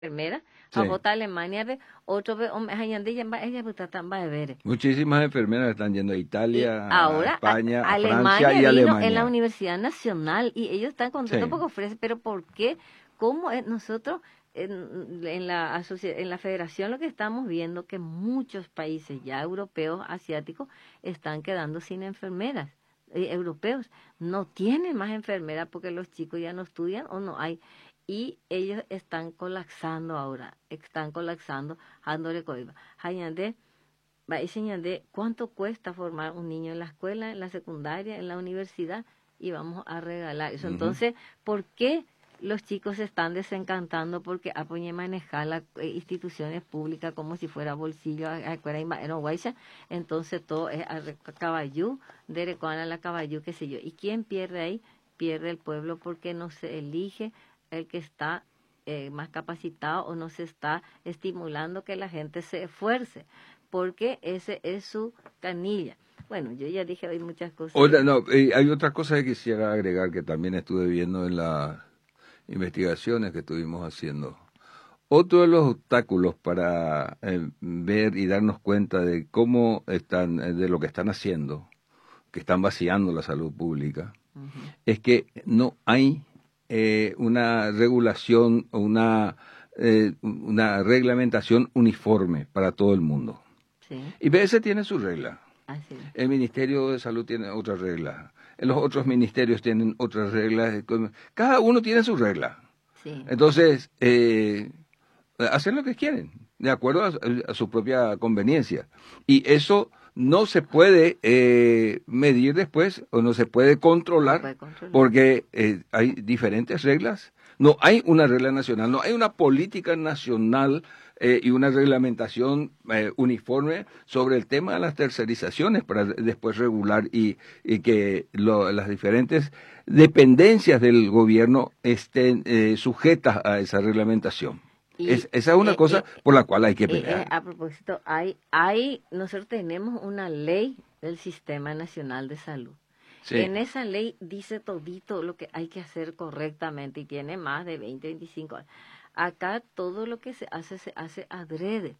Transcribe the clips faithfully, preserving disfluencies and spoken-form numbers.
enfermera, a Sí. votar Alemania, ve, otro ve, hombre, hay ande ya va- ella puta tan va a ver. Muchísimas enfermeras están yendo a Y Italia, a ahora a- España, a Francia Alemania y a vino en la Alemania. Universidad Nacional y ellos están contentos Sí. porque ofrecen, pero ¿por qué? ¿Cómo es? Nosotros en, en la asocia- en la federación lo que estamos viendo que muchos países ya europeos, asiáticos, están quedando sin enfermeras. Eh, europeos no tienen más enfermeras porque los chicos ya no estudian o no hay. Y ellos están colapsando ahora, están colapsando. Ándole coiba. Hayande, va a enseñar de cuánto cuesta formar un niño en la escuela, en la secundaria, en la universidad, y vamos a regalar eso. Ujú. Entonces, ¿por qué los chicos se están desencantando? Porque apoyan manejar las eh, instituciones públicas como si fuera bolsillo, a- a- fuera ima- en Oguaisha. Entonces todo es a re- caballú, de Recoana a la caballú, qué sé yo. ¿Y quién pierde ahí? Pierde el pueblo porque no se elige el que está eh, más capacitado o no se está estimulando que la gente se esfuerce porque ese es su canilla. Bueno, yo ya dije hoy muchas cosas. Otra, no, eh, hay otra cosa que quisiera agregar que también estuve viendo en las investigaciones que estuvimos haciendo. Otro de los obstáculos para eh, ver y darnos cuenta de cómo están, eh, de lo que están haciendo, que están vaciando la salud pública, Uh -huh. es que no hay eh, una regulación o una, eh, una reglamentación uniforme para todo el mundo. Sí. I P S tiene su regla. Así. El Ministerio de Salud tiene otra regla. Los otros ministerios tienen otras reglas. Cada uno tiene su regla. Sí. Entonces, eh, hacen lo que quieren, de acuerdo a, a su propia conveniencia. Y eso no se puede eh, medir después o no se puede controlar, Se puede controlar. porque eh, hay diferentes reglas. No hay una regla nacional, no hay una política nacional eh, y una reglamentación eh, uniforme sobre el tema de las tercerizaciones para después regular y, y que lo, las diferentes dependencias del gobierno estén eh, sujetas a esa reglamentación. Y, Es, esa es una eh, cosa eh, por la cual hay que eh, pelear. eh, a propósito, hay, hay, nosotros tenemos una ley del Sistema Nacional de Salud. Sí. En esa ley dice todito lo que hay que hacer correctamente y tiene más de veinte, veinticinco años. Acá todo lo que se hace, se hace adrede.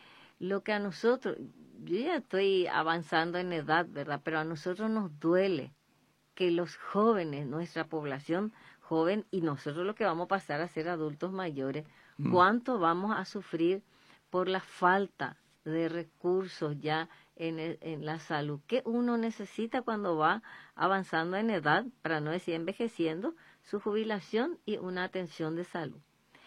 Lo que a nosotros, yo ya estoy avanzando en edad, ¿verdad? Pero a nosotros nos duele que los jóvenes, nuestra población joven y nosotros lo que vamos a pasar a ser adultos mayores, mm. cuánto vamos a sufrir por la falta de recursos ya en, el, en la salud que uno necesita cuando va avanzando en edad, para no decir envejeciendo, su jubilación y una atención de salud.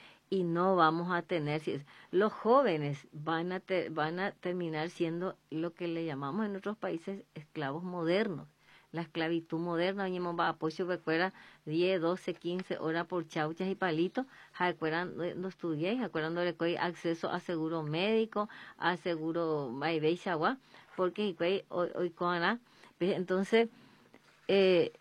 Y no vamos a tener, los jóvenes van a, te, van a terminar siendo lo que le llamamos en otros países esclavos modernos. La esclavitud moderna, oye, va a pocho que fuera diez, doce, quince horas por chauchas y palitos, acuerdan, no estudié, acuerdan de que hay acceso a seguro médico, a seguro maibeixagua, porque hoy, hoy con entonces, eh,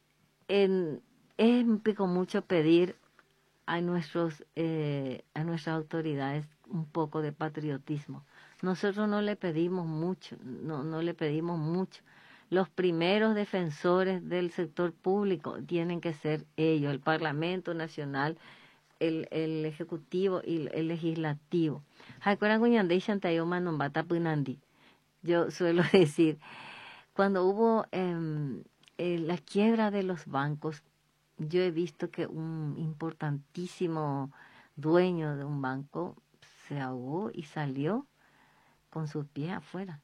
en, es un pico mucho pedir a nuestros eh, a nuestras autoridades un poco de patriotismo. Nosotros no le pedimos mucho, no, no le pedimos mucho. Los primeros defensores del sector público tienen que ser ellos, el Parlamento Nacional, el, el Ejecutivo y el Legislativo. Yo suelo decir, cuando hubo eh, eh, la quiebra de los bancos, yo he visto que un importantísimo dueño de un banco se ahogó y salió con sus pies afuera.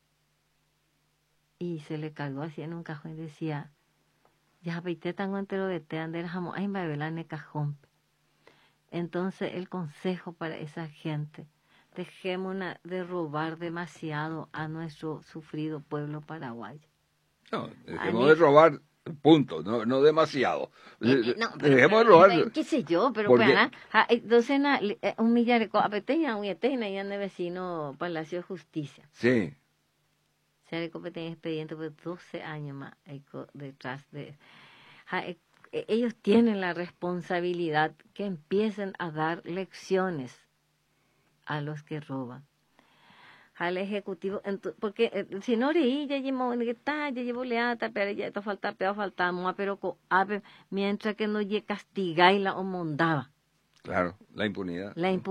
Y se le cargó así en un cajón y decía, ya peité tan entero de te ander jamo, ay me vela en cajón. Entonces el consejo para esa gente, dejemos de robar demasiado a nuestro sufrido pueblo paraguayo. No, dejemos de robar, punto, no, no demasiado. Eh, no, pero, dejemos de pero, robar. eh, qué sé yo, pero porque... para entonces un millar de cosas, apetece un yetena y ande vecino Palacio de Justicia. Sí. Se ha cometido expediente por doce años más detrás de ja, eh, ellos tienen la responsabilidad que empiecen a dar lecciones a los que roban. Al ejecutivo, porque eh, si no reí, ya llevo, ya llevo leata, pero ya esto falta, pero falta, pero mientras que no ye castigáis la o mondaba. Claro, la impunidad. La